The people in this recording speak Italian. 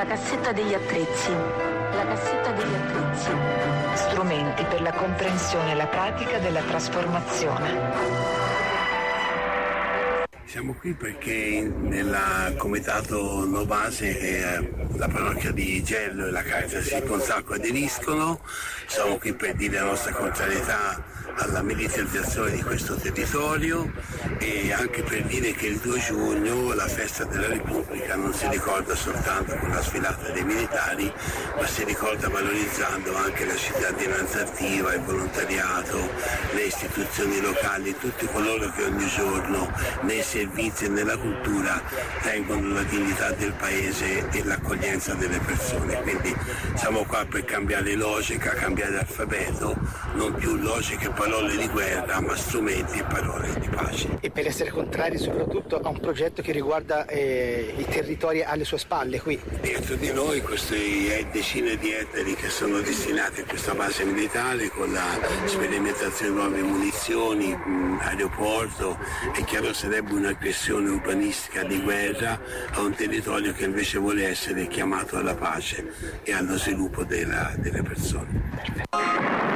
La cassetta degli attrezzi. La cassetta degli attrezzi. Strumenti per la comprensione e la pratica della trasformazione. Siamo qui perché nel comitato Novase la parrocchia di Gello e la Caritas di Pontacqua aderiscono. Siamo qui per dire la nostra contrarietà alla militarizzazione di questo territorio e anche per dire che il 2 giugno la festa della Repubblica non si ricorda soltanto con la sfilata dei militari, ma si ricorda valorizzando anche la cittadinanza attiva, il volontariato, le istituzioni locali, tutti coloro che ogni giorno nei servizi e nella cultura tengono la dignità del paese e l'accoglienza delle persone. Quindi siamo qua per cambiare logica, cambiare alfabeto, non più logiche e parole di guerra, ma strumenti e parole di pace. E per essere contrari soprattutto a un progetto che riguarda i territori alle sue spalle qui. Dietro di noi queste decine di ettari che sono destinati a questa base militare con la sperimentazione di nuove munizioni, aeroporto, è chiaro sarebbe un'aggressione urbanistica di guerra a un territorio che invece vuole essere chiamato alla pace e allo sviluppo delle persone.